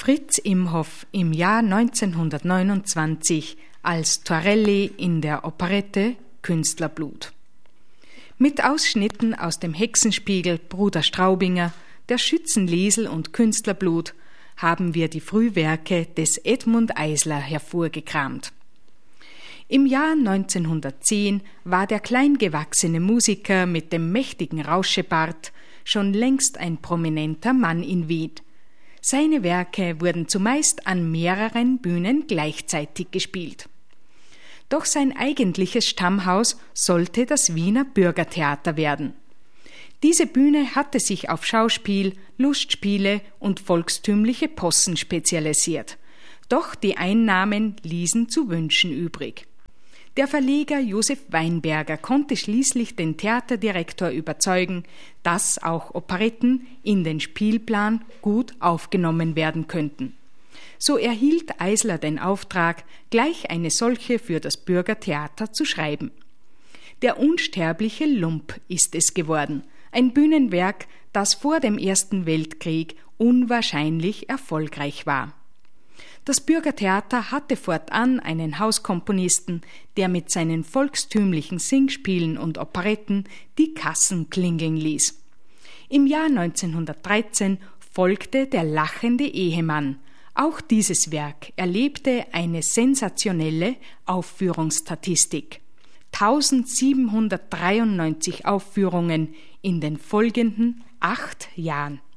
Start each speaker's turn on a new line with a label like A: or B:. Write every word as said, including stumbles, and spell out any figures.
A: Fritz Imhoff im Jahr neunzehnhundertneunundzwanzig als Torelli in der Operette Künstlerblut. Mit Ausschnitten aus dem Hexenspiegel Bruder Straubinger, der Schützenliesel und Künstlerblut haben wir die Frühwerke des Edmund Eisler hervorgekramt. Im Jahr neunzehnhundertzehn war der kleingewachsene Musiker mit dem mächtigen Rauschebart schon längst ein prominenter Mann in Wien. Seine Werke wurden zumeist an mehreren Bühnen gleichzeitig gespielt. Doch sein eigentliches Stammhaus sollte das Wiener Bürgertheater werden. Diese Bühne hatte sich auf Schauspiel, Lustspiele und volkstümliche Possen spezialisiert. Doch die Einnahmen ließen zu wünschen übrig. Der Verleger Josef Weinberger konnte schließlich den Theaterdirektor überzeugen, dass auch Operetten in den Spielplan gut aufgenommen werden könnten. So erhielt Eisler den Auftrag, gleich eine solche für das Bürgertheater zu schreiben. Der unsterbliche Lump ist es geworden, ein Bühnenwerk, das vor dem Ersten Weltkrieg unwahrscheinlich erfolgreich war. Das Bürgertheater hatte fortan einen Hauskomponisten, der mit seinen volkstümlichen Singspielen und Operetten die Kassen klingeln ließ. Im Jahr neunzehnhundertdreizehn folgte Der lachende Ehemann. Auch dieses Werk erlebte eine sensationelle Aufführungsstatistik. tausendsiebenhundertdreiundneunzig Aufführungen in den folgenden acht Jahren.